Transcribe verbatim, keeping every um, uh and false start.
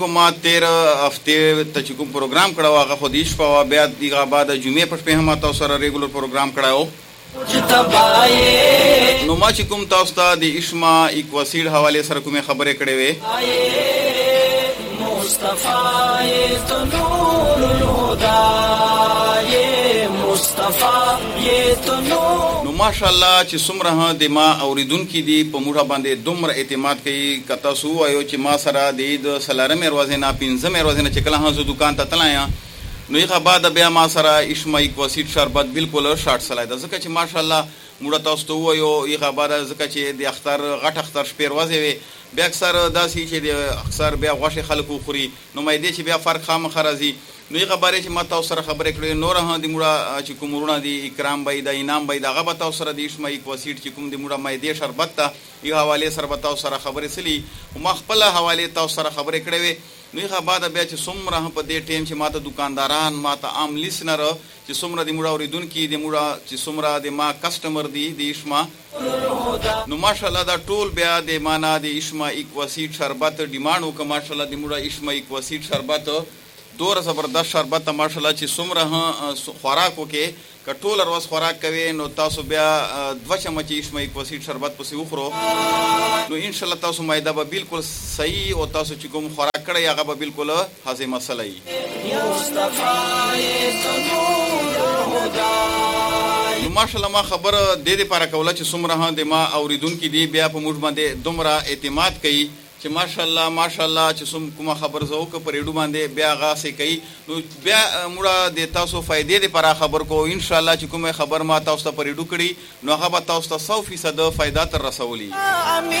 ما تیر هفته ته چې کوم پروګرام کړو هغه خو دیش په بیا دغه بعد جمعې په شپه هم تاسو سره ریګولر پروګرام کړو نو ما چې کوم تاسو ته د اشما ایکواسیډ حواله سره کومه خبرې کړې وې مصطفی تو نور الهدى مصطفی تو نور نو ماشاءالله چې څومره د ما اوریدونکو دي په موږ باندې دومره اعتماد کوي کته سو وایو چې ما سره د سلارمه ورځې نه پنځمه ورځې نه چې کله هغه دکان ته تلایا نو یې بعد بیا ما سره اشما ایکواسیډ شربت بالکل شارټ سلای دا ځکه چې ماشاءالله موږ تاسو ته وایو یې بعد ځکه چې د اختر غټ اختر شپیر ورځې وي بیا اکثر داسې چې د اکثر بیا غوښه خلکو خوري نو مې دې چې بیا فرق خام خرازي نو یې خبره چې ما تاسو سره خبرې کړې نور هم د موږ چې کومونه دي اکرام بای د انعام بای دغه به تاسو سره د اشما ایکواسیډ چې کوم د موږ مې دې شربت ته یو حواله سره به تاسو سره خبرې سلی او ما خپل حواله تاسو سره خبرې کړې وې نو یې بعد بیا چې څومره په دې ټیم چې ماته دکانداران ماته عام لیسنر چې څومره د موږ اوریدونکو د موږ چې څومره د ما کسٹمر دي د اشما نو ماشاءالله دا ټول بیا د معنا د اشما ایکواسیډ شربت ډیماند وکړه ماشاءالله د موږ اشما ایکواسیډ شربت دور زبردست شربت ماشاءالله چې څومره خوراک وکي کټول ورځ خوراک کوي نو تاسو بیا دوه چمچ اشما ایکواسیډ شربت پسې وخورو نو ان شاء الله تاسو مایده به بالکل صحیح او تاسو چې کوم خوراک کړی هغه به بالکل هضم مسلې نو ماشاءالله ما خبر د دې لپاره کوله چې څومره د ما اوریدونکو دی بیا په موږ باندې دومره اعتماد کوي چې ماشاءالله ماشاءالله چې کومه خبر زو که پرېډو باندې بیا غاسې کوي نو بیا موږ د تاسو فائدې لپاره خبر کو ان شاء الله چې کومه خبر ما تاسو ته پرېډو کړي نو هغه به تاسو ته سو فیصد فائدہ تر رسولي